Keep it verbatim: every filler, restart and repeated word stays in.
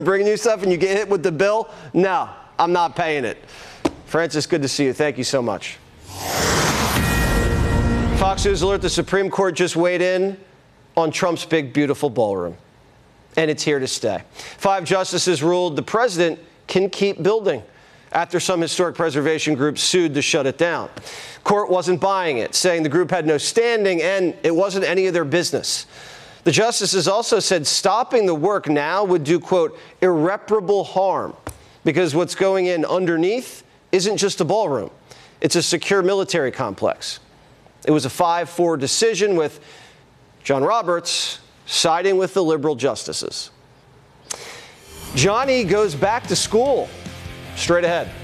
bringing you stuff and you get hit with the bill, no, I'm not paying it. Francis, good to see you. Thank you so much. Fox News alert, the Supreme Court just weighed in on Trump's big, beautiful ballroom. And it's here to stay. Five justices ruled the president can keep building after some historic preservation groups sued to shut it down. Court wasn't buying it, saying the group had no standing and it wasn't any of their business. The justices also said stopping the work now would do, quote, irreparable harm, because what's going in underneath isn't just a ballroom. It's a secure military complex. It was a five four decision with John Roberts siding with the liberal justices. Johnny goes back to school. Straight ahead.